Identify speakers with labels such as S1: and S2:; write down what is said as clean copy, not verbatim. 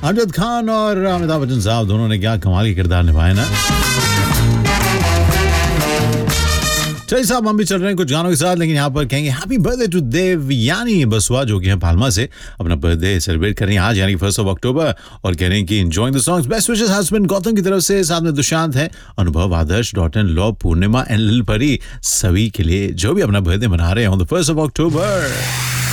S1: अमजद खान और अमिताभ बच्चन साहब दोनों ने क्या कमाल के किरदार निभाए ना। चलिए साहब, हम भी चल रहे हैं कुछ गानों के साथ, लेकिन यहाँ पर कहेंगे हैप्पी बर्थडे टू देवयानी बसवा, जो कि हैं पालमा से, अपना बर्थडे सेलिब्रेट कर रही हैं आज यानी 1 अक्टूबर, और कह रहे हैं कि enjoying the songs, best wishes husband Gautam की तरफ से, साथ में दुशांत है, अनुभव, आदर्श, daughter in law Purnima and लिल परी, सभी के लिए जो भी अपना बर्थडे मना रहे हैं ऑन द 1 अक्टूबर।